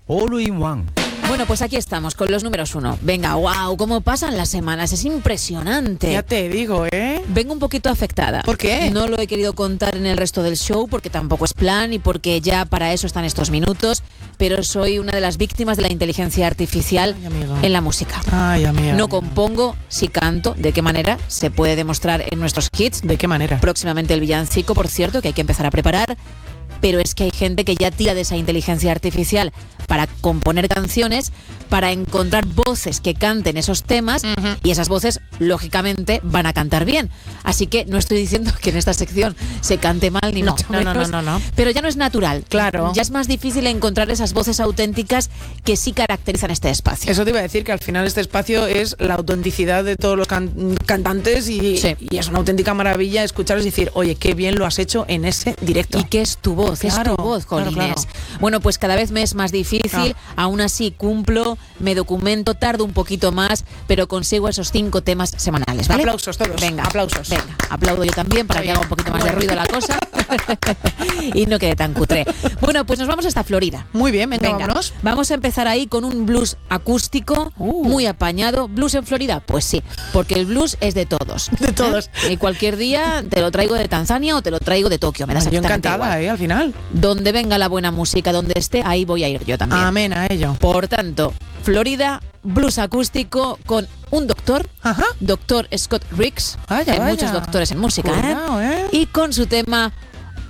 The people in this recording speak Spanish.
All in One. Bueno, pues aquí estamos con los números 1. Venga, wow, cómo pasan las semanas, es impresionante. Ya te digo, ¿eh? Vengo un poquito afectada. ¿Por qué? No lo he querido contar en el resto del show porque tampoco es plan y porque ya para eso están estos minutos, pero soy una de las víctimas de la inteligencia artificial en la música. Ay, amiga. No compongo, sí canto. ¿De qué manera? Se puede demostrar en nuestros hits. ¿De qué manera? Próximamente el villancico, por cierto, que hay que empezar a preparar. Pero es que hay gente que ya tira de esa inteligencia artificial para componer canciones, para encontrar voces que canten esos temas, y esas voces, lógicamente, van a cantar bien. Así que no estoy diciendo que en esta sección se cante mal, ni mucho menos. No. Pero ya no es natural. Claro. Ya es más difícil encontrar esas voces auténticas que sí caracterizan este espacio. Eso te iba a decir, que al final este espacio es la autenticidad de todos los cantantes y es una auténtica maravilla escucharlos y decir, oye, qué bien lo has hecho en ese directo. ¿Y qué es tu voz? Claro, es tu voz, Jolines. claro. Bueno, pues cada vez me es más difícil, aún así cumplo, me documento, tardo un poquito más, pero consigo esos 5 temas semanales, ¿vale? Aplausos todos. Venga, aplausos. Venga, aplaudo yo también para que haga un poquito más de ruido la cosa y no quede tan cutre. Bueno, pues nos vamos hasta Florida. Muy bien, venga, vámonos. Vamos a empezar ahí con un blues acústico muy apañado. ¿Blues en Florida? Pues sí, porque el blues es de todos. De todos. Y cualquier día te lo traigo de Tanzania o te lo traigo de Tokio. Me das Yo exactamente encantada, igual. al final. Donde venga la buena música, donde esté, ahí voy a ir yo también. Amén a ello. Por tanto, Florida, blues acústico con un doctor, Ajá. doctor Scott Riggs. Vaya, Hay vaya. muchos doctores en música, Cuidado, ¿eh? Y con su tema